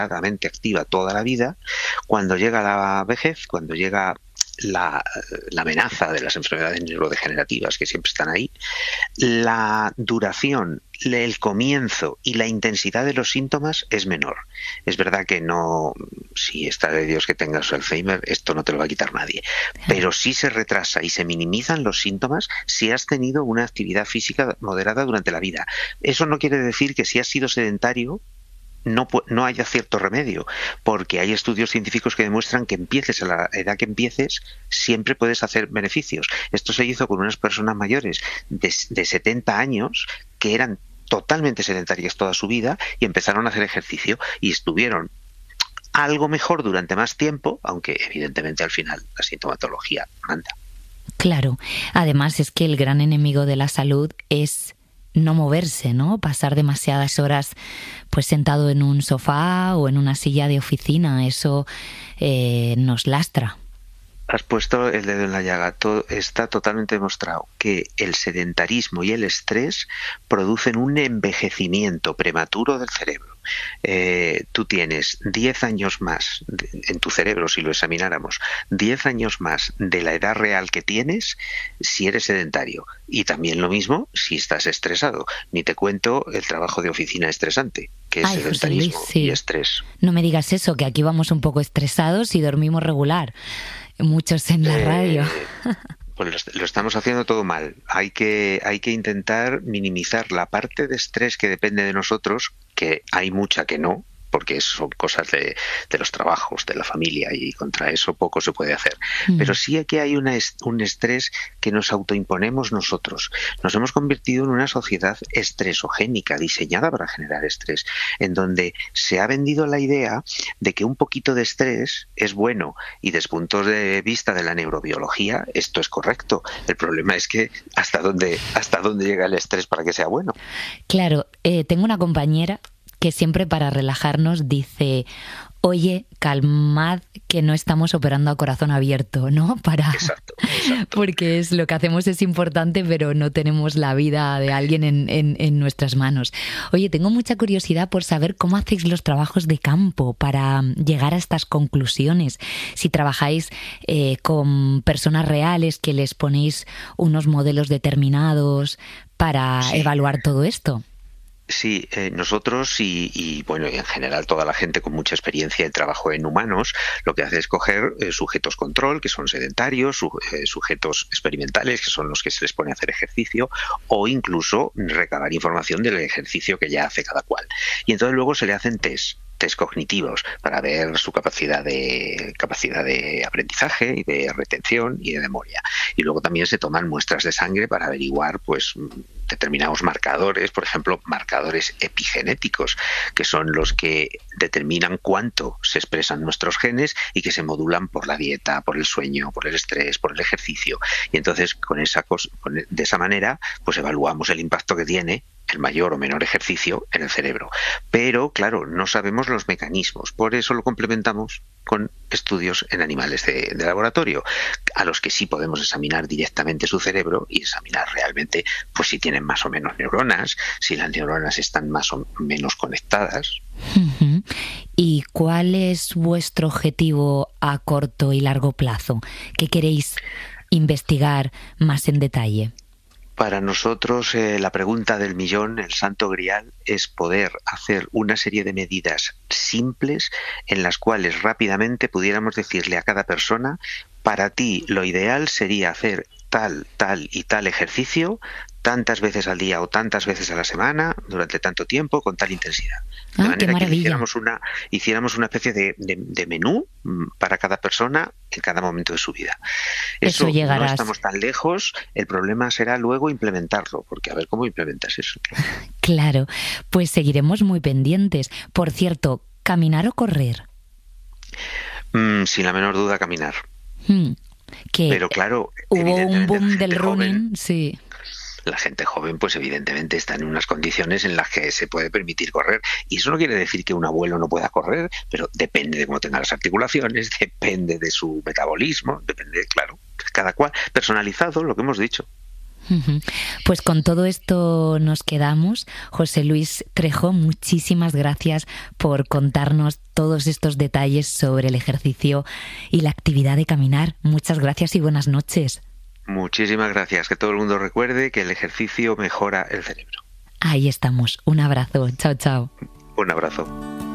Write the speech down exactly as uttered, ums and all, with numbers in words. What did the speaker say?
mente activa toda la vida, cuando llega la vejez, cuando llega la, la amenaza de las enfermedades neurodegenerativas que siempre están ahí, la duración, el comienzo y la intensidad de los síntomas es menor. Es verdad que no, si está de Dios que tengas Alzheimer, esto no te lo va a quitar nadie, pero sí se retrasa y se minimizan los síntomas si has tenido una actividad física moderada durante la vida. Eso no quiere decir que si has sido sedentario no, no haya cierto remedio, porque hay estudios científicos que demuestran que empieces a la edad que empieces, siempre puedes hacer beneficios. Esto se hizo con unas personas mayores de, de setenta años que eran totalmente sedentarias toda su vida y empezaron a hacer ejercicio y estuvieron algo mejor durante más tiempo, aunque evidentemente al final la sintomatología manda. Claro, además es que el gran enemigo de la salud es no moverse, ¿no? Pasar demasiadas horas pues sentado en un sofá o en una silla de oficina, eso eh, nos lastra. Has puesto el dedo en la llaga. Todo, está totalmente demostrado que el sedentarismo y el estrés producen un envejecimiento prematuro del cerebro. Eh, tú tienes diez años más de, en tu cerebro, si lo examináramos, diez años más de la edad real que tienes si eres sedentario. Y también lo mismo si estás estresado. Ni te cuento el trabajo de oficina estresante, que es Ay, sedentarismo José Luis, sí. y estrés. No me digas eso, que aquí vamos un poco estresados y dormimos regular. Muchos en la Eh, radio. Pues lo, lo estamos haciendo todo mal. Hay que, hay que intentar minimizar la parte de estrés que depende de nosotros, que hay mucha que no, porque son cosas de, de los trabajos, de la familia, y contra eso poco se puede hacer. Mm. Pero sí que hay una, un estrés que nos autoimponemos nosotros. Nos hemos convertido en una sociedad estresogénica, diseñada para generar estrés, en donde se ha vendido la idea de que un poquito de estrés es bueno, y desde puntos de vista de la neurobiología esto es correcto. El problema es que hasta dónde, hasta dónde llega el estrés para que sea bueno. Claro, eh, tengo una compañera que siempre para relajarnos dice: oye, calmad que no estamos operando a corazón abierto, ¿no? Para... Exacto, exacto. Porque es lo que hacemos es importante, pero no tenemos la vida de alguien en, en, en nuestras manos. Oye, tengo mucha curiosidad por saber cómo hacéis los trabajos de campo para llegar a estas conclusiones. Si trabajáis eh, con personas reales que les ponéis unos modelos determinados para sí. evaluar todo esto. Sí, eh, nosotros y, y bueno, y en general toda la gente con mucha experiencia de trabajo en humanos, lo que hace es coger eh, sujetos control, que son sedentarios, su, eh, sujetos experimentales, que son los que se les pone a hacer ejercicio, o incluso recabar información del ejercicio que ya hace cada cual. Y entonces luego se le hacen test. test cognitivos para ver su capacidad de capacidad de aprendizaje y de retención y de memoria. Y luego también se toman muestras de sangre para averiguar pues determinados marcadores, por ejemplo, marcadores epigenéticos, que son los que determinan cuánto se expresan nuestros genes y que se modulan por la dieta, por el sueño, por el estrés, por el ejercicio. Y entonces con esa cosa, de esa manera, pues evaluamos el impacto que tiene el mayor o menor ejercicio en el cerebro. Pero, claro, no sabemos los mecanismos. Por eso lo complementamos con estudios en animales de, de laboratorio, a los que sí podemos examinar directamente su cerebro y examinar realmente pues si tienen más o menos neuronas, si las neuronas están más o menos conectadas. Uh-huh. ¿Y cuál es vuestro objetivo a corto y largo plazo? ¿Qué queréis investigar más en detalle? Para nosotros eh, la pregunta del millón, el santo grial, es poder hacer una serie de medidas simples en las cuales rápidamente pudiéramos decirle a cada persona: para ti lo ideal sería hacer tal, tal y tal ejercicio tantas veces al día o tantas veces a la semana durante tanto tiempo con tal intensidad. De ah, manera que hiciéramos una, hiciéramos una especie de, de, de menú para cada persona en cada momento de su vida. Eso, eso llegarás. No estamos tan lejos, el problema será luego implementarlo, porque a ver cómo implementas eso. Claro, pues seguiremos muy pendientes. Por cierto, ¿caminar o correr? Mm, sin la menor duda, caminar. Hmm. Que Pero claro, hubo un boom del running, joven, sí. La gente joven, pues evidentemente está en unas condiciones en las que se puede permitir correr. Y eso no quiere decir que un abuelo no pueda correr, pero depende de cómo tenga las articulaciones, depende de su metabolismo, depende, claro, cada cual, personalizado, lo que hemos dicho. Pues con todo esto nos quedamos. José Luis Trejo, muchísimas gracias por contarnos todos estos detalles sobre el ejercicio y la actividad de caminar. Muchas gracias y buenas noches. Muchísimas gracias. Que todo el mundo recuerde que el ejercicio mejora el cerebro. Ahí estamos. Un abrazo. Chao, chao. Un abrazo.